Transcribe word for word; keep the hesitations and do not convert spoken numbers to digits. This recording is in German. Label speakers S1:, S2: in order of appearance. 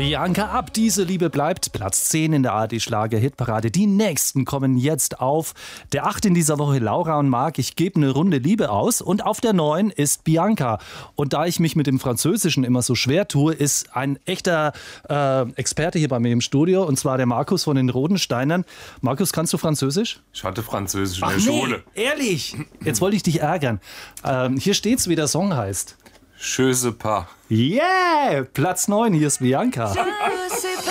S1: Bianca Ab, diese Liebe bleibt. Platz zehn in der A R D-Schlager-Hitparade. Die nächsten kommen jetzt auf der acht in dieser Woche Laura und Marc. Ich gebe eine Runde Liebe aus. Und auf der neun ist Bianca. Und da ich mich mit dem Französischen immer so schwer tue, ist ein echter äh, Experte hier bei mir im Studio. Und zwar der Markus von den Rodensteinern. Markus, kannst du Französisch?
S2: Ich hatte Französisch in
S1: Ach
S2: der
S1: nee,
S2: Schule.
S1: Ehrlich? Jetzt wollte ich dich ärgern. Ähm, hier steht's, wie der Song heißt.
S2: Je sais pas.
S1: Yeah! Platz neun, hier ist Bianca.
S3: Je sais pas.